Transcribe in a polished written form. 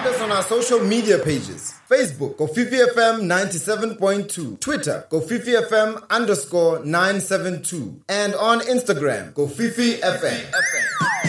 Find us on our social media pages. Facebook, Kofifi FM 97.2. Twitter, Kofifi FM _972. And on Instagram, Kofifi FM.